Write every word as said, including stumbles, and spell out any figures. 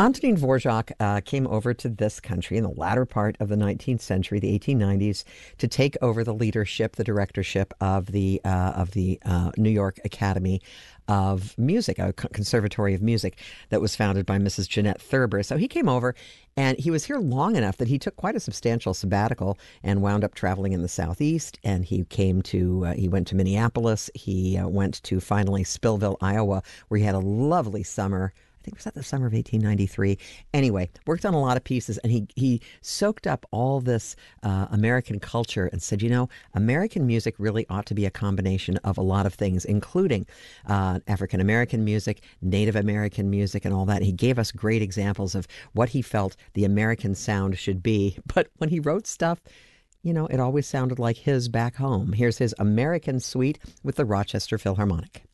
Antonin Dvorak uh, came over to this country in the latter part of the nineteenth century, the eighteen nineties, to take over the leadership, the directorship of the uh, of the uh, New York Academy of Music, a conservatory of music that was founded by Missus Jeanette Thurber. So he came over, and he was here long enough that he took quite a substantial sabbatical and wound up traveling in the Southeast. And he came to, uh, he went to Minneapolis. He uh, went to finally Spillville, Iowa, where he had a lovely summer. I think it was that the summer of eighteen ninety-three. Anyway, worked on a lot of pieces, and he he soaked up all this uh, American culture and said, you know, American music really ought to be a combination of a lot of things, including uh, African American music, Native American music, and all that. And he gave us great examples of what he felt the American sound should be. But when he wrote stuff, you know, it always sounded like his back home. Here's his American Suite with the Rochester Philharmonic.